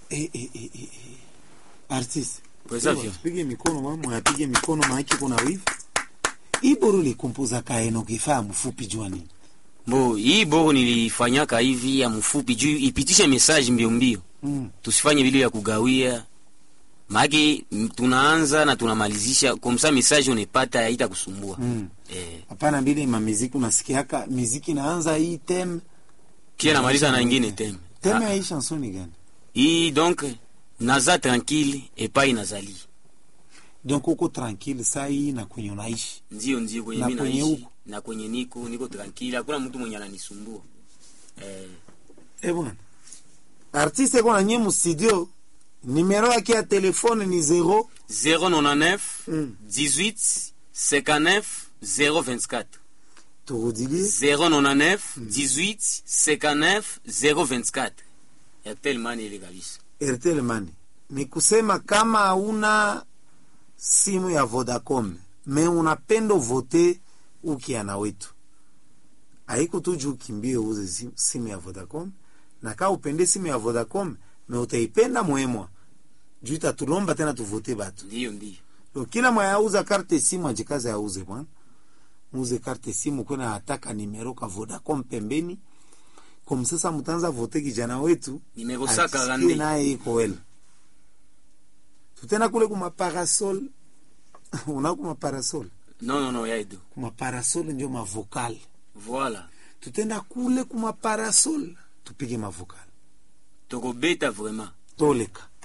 Artiste. Presavio. Pige mikono mama, yapige mikono maiki kuna wivu. Iboro likompoza kaeno kifaa mfupi juani. Bo, hii boro nilifanyaka hivi ya mfupi juu ipitishe message mbio mbio. Tusifanye vile ya kugawia. Maki tunaanza na tunamalizisha komsa message unepata haita kusumbua. Hapana mbili miziki unasikiaka muziki naanza hii theme kia namaliza na nyingine theme. Theme ya hii chanson ni gani? Hii donc naza tranquille et pas inazali. Donc uko tranquille saa hii na kwenye unaishi. Ndio kwenye mimi naishi na kwenye niko tranquille, hakuna mtu mwenye ananisumbua. Bwana. Artiste kwa nyinyi mu studio, numero yake ya telefone ni 099 18 59 024. Turudilie 099 18 59 024. Airtel Money ile kabisa. Airtel Money. Ni kusema kama hauna simu ya Vodacom, me unapenda vote ukiana wetu. Haiko tuju kimbie uze simu ya Vodacom, na kama upende simu ya Vodacom, me utaipenda mwemwa. Juu itatulomba tena tuvote batu. Ndio. Kila mwa yauza karte simu ajikaza yauze bwana. Uze karte simu kuna ataka nimero ka Vodacom pembeni. Kwa sasa mtanza vote kijana wetu. Nimero saka randi. Naye iko wele. Tutena kule kuma parasol. Una kuma parasol? No, yaido. Kuma parasol ndio ma vocal. Voilà. Tutenda kule kuma parasol. Tupige ma vocal. Toko beta vraiment. Toleka.